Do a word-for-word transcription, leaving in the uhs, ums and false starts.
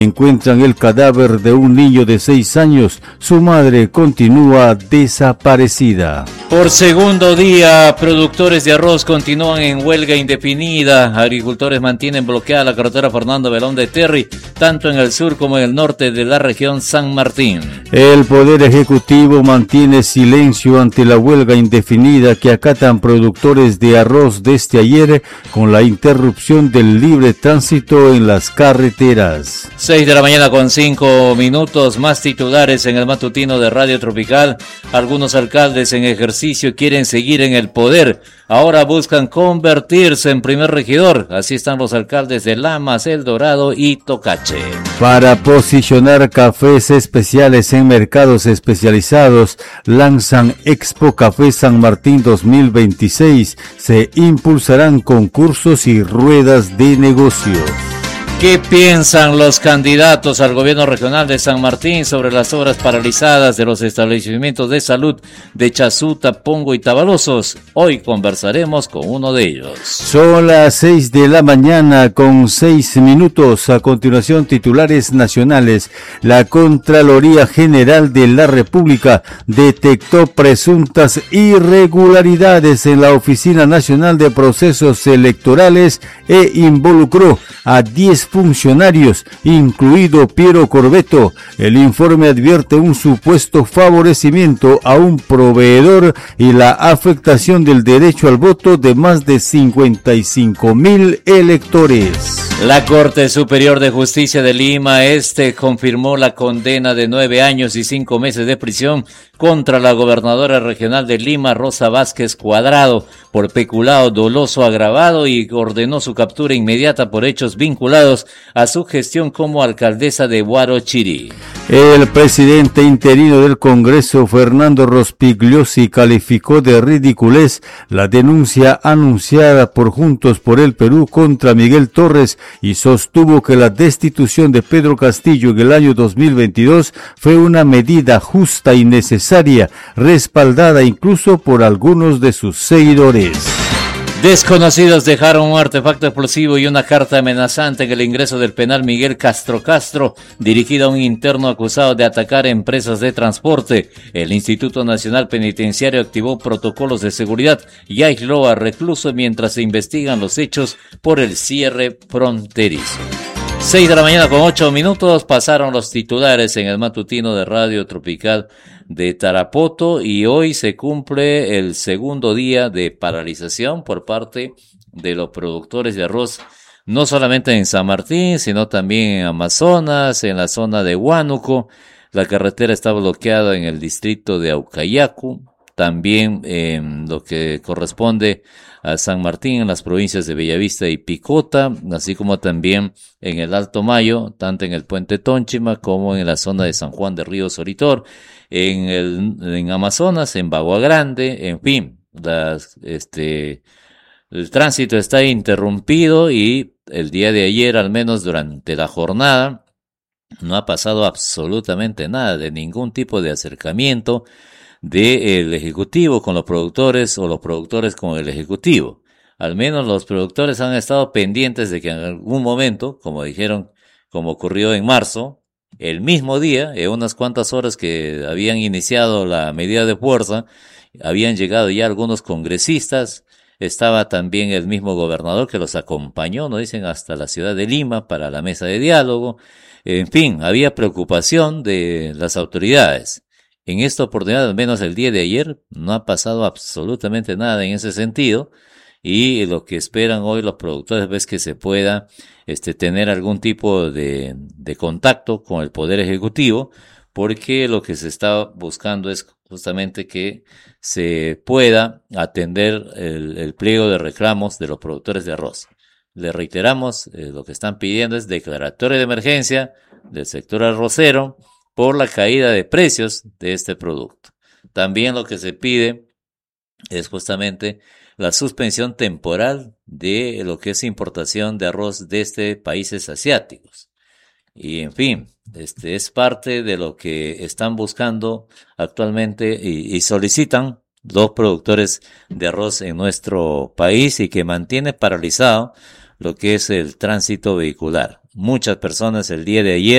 Encuentran el cadáver de un niño de seis años. Su madre continúa desaparecida. Por segundo día, productores de arroz continúan en huelga indefinida. Agricultores mantienen bloqueada la carretera Fernando Belón de Terry, tanto en el sur como en el norte de la región San Martín. El Poder Ejecutivo mantiene silencio ante la huelga indefinida que acatan productores de arroz desde ayer con la interrupción del libre tránsito en las carreteras. seis de la mañana con cinco minutos, más titulares en el matutino de Radio Tropical. Algunos alcaldes en ejercicio quieren seguir en el poder. Ahora buscan convertirse en primer regidor. Así están los alcaldes de Lamas, El Dorado y Tocache. Para posicionar cafés especiales en mercados especializados, lanzan Expo Café San Martín dos mil veintiséis. Se impulsarán concursos y ruedas de negocios. ¿Qué piensan los candidatos al gobierno regional de San Martín sobre las obras paralizadas de los establecimientos de salud de Chazuta, Pongo y Tabalosos? Hoy conversaremos con uno de ellos. Son las seis de la mañana con seis minutos. A continuación, titulares nacionales. La Contraloría General de la República detectó presuntas irregularidades en la Oficina Nacional de Procesos Electorales e involucró a diez funcionarios, incluido Piero Corbeto. El informe advierte un supuesto favorecimiento a un proveedor y la afectación del derecho al voto de más de cincuenta y cinco mil electores. La Corte Superior de Justicia de Lima Este confirmó la condena de nueve años y cinco meses de prisión contra la gobernadora regional de Lima, Rosa Vázquez Cuadrado, por peculado doloso agravado y ordenó su captura inmediata por hechos vinculados a su gestión como alcaldesa de Huarochirí. El presidente interino del Congreso, Fernando Rospigliosi, calificó de ridiculez la denuncia anunciada por Juntos por el Perú contra Miguel Torres y sostuvo que la destitución de Pedro Castillo en el año dos mil veintidós fue una medida justa y necesaria, respaldada incluso por algunos de sus seguidores. Desconocidos dejaron un artefacto explosivo y una carta amenazante en el ingreso del penal Miguel Castro Castro, dirigida a un interno acusado de atacar empresas de transporte. El Instituto Nacional Penitenciario activó protocolos de seguridad y aisló a recluso mientras se investigan los hechos por el cierre fronterizo. seis de la mañana con ocho minutos, pasaron los titulares en el matutino de Radio Tropical de Tarapoto y hoy se cumple el segundo día de paralización por parte de los productores de arroz, no solamente en San Martín, sino también en Amazonas, en la zona de Huánuco. La carretera está bloqueada en el distrito de Aucayacu, también en lo que corresponde a San Martín, en las provincias de Bellavista y Picota, así como también en el Alto Mayo, tanto en el Puente Tónchima como en la zona de San Juan de Río Soritor, en el en Amazonas, en Bagua Grande, en fin, las, este, el tránsito está interrumpido y el día de ayer, al menos durante la jornada, no ha pasado absolutamente nada, de ningún tipo de acercamiento del Ejecutivo con los productores o los productores con el Ejecutivo. Al menos los productores han estado pendientes de que en algún momento, como dijeron, como ocurrió en marzo, el mismo día, en unas cuantas horas que habían iniciado la medida de fuerza, habían llegado ya algunos congresistas, estaba también el mismo gobernador que los acompañó, nos dicen, hasta la ciudad de Lima para la mesa de diálogo. En fin, había preocupación de las autoridades. En esta oportunidad, al menos el día de ayer, no ha pasado absolutamente nada en ese sentido y lo que esperan hoy los productores es que se pueda este, tener algún tipo de, de contacto con el Poder Ejecutivo, porque lo que se está buscando es justamente que se pueda atender el, el pliego de reclamos de los productores de arroz. Le reiteramos, eh, lo que están pidiendo es declaratoria de emergencia del sector arrocero por la caída de precios de este producto. También lo que se pide es justamente la suspensión temporal de lo que es importación de arroz desde países asiáticos. Y en fin, este es parte de lo que están buscando actualmente y, y solicitan los productores de arroz en nuestro país y que mantiene paralizado lo que es el tránsito vehicular. Muchas personas el día de ayer